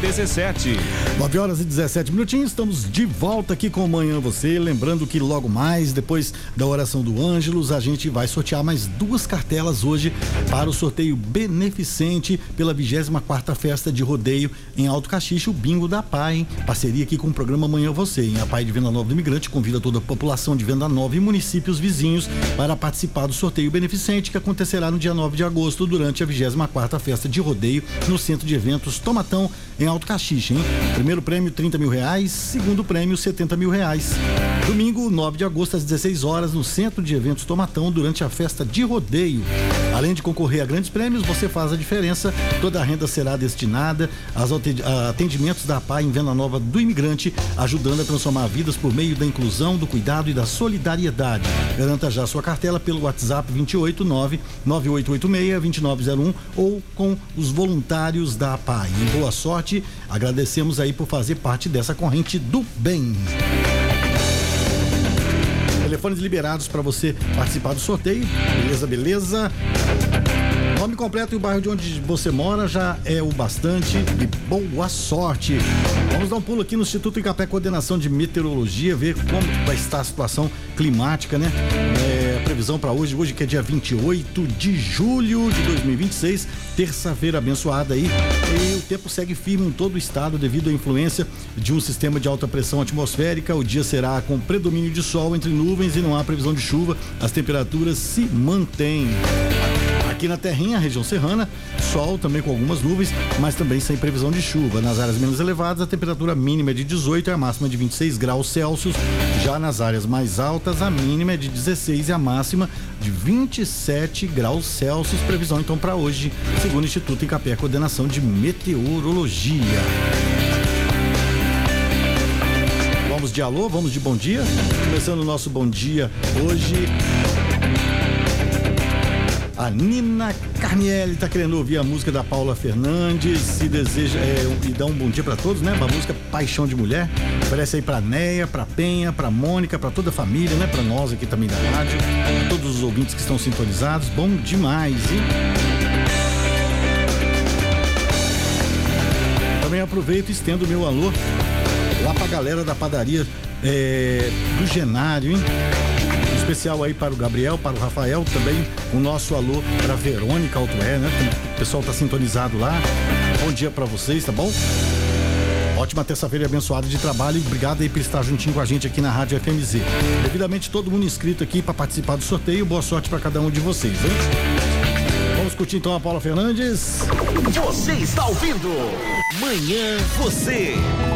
17. 9h17, estamos de volta aqui com Manhã Você, lembrando que logo mais, depois da oração do Ângelus, a gente vai sortear mais 2 cartelas hoje para o sorteio beneficente pela 24ª Festa de Rodeio em Alto Caxixe, o Bingo da PAI, hein? Parceria aqui com o programa Manhã Você, hein? A PAI de Venda Nova do Imigrante convida toda a população de Venda Nova e municípios vizinhos para participar do sorteio beneficente que acontecerá no dia 9 de agosto durante a 24ª Festa de Rodeio no Centro de Eventos Tomatão, em Alto Caxixe, hein? Primeiro prêmio R$30 mil, segundo prêmio R$70 mil. Domingo, 9 de agosto, às 16 horas, no Centro de Eventos Tomatão, durante a festa de rodeio. Além de concorrer a grandes prêmios, você faz a diferença. Toda a renda será destinada aos atendimentos da PAI em Venda Nova do Imigrante, ajudando a transformar vidas por meio da inclusão, do cuidado e da solidariedade. Garanta já sua cartela pelo WhatsApp 289-9886-2901 ou com os voluntários da PAI. E boa sorte, agradecemos aí por fazer parte dessa corrente do bem. Telefones liberados para você participar do sorteio. Beleza? Nome completo e o bairro de onde você mora já é o bastante e boa sorte. Vamos dar um pulo aqui no Instituto Icapé Coordenação de Meteorologia, ver como vai estar a situação climática, né? A previsão para hoje que é dia 28 de julho de 2026, terça-feira abençoada aí, e o tempo segue firme em todo o estado devido à influência de um sistema de alta pressão atmosférica. O dia será com predomínio de sol entre nuvens e não há previsão de chuva. As temperaturas se mantêm. Aqui na Terrinha, região serrana, sol também com algumas nuvens, mas também sem previsão de chuva. Nas áreas menos elevadas, a temperatura mínima é de 18 e a máxima de 26 graus Celsius. Já nas áreas mais altas, a mínima é de 16 e a máxima de 27 graus Celsius. Previsão então para hoje, segundo o Instituto Icapé Coordenação de Meteorologia. Vamos de alô, vamos de bom dia. Começando o nosso bom dia hoje. A Nina Carnielli tá querendo ouvir a música da Paula Fernandes, se deseja e dá um bom dia para todos, né? Uma música Paixão de Mulher. Oferece aí pra Neia, pra Penha, pra Mônica, pra toda a família, né? Pra nós aqui também da rádio, pra todos os ouvintes que estão sintonizados. Bom demais, hein? Também aproveito e estendo o meu alô lá pra galera da padaria do Genário, hein? Especial aí para o Gabriel, para o Rafael, também o nosso alô para a Verônica Altué, né? O pessoal tá sintonizado lá. Bom dia para vocês, tá bom? Ótima terça-feira abençoada de trabalho e obrigado aí por estar juntinho com a gente aqui na Rádio FMZ. Devidamente todo mundo inscrito aqui para participar do sorteio. Boa sorte para cada um de vocês, hein? Vamos curtir então a Paula Fernandes. Você está ouvindo Manhã Você.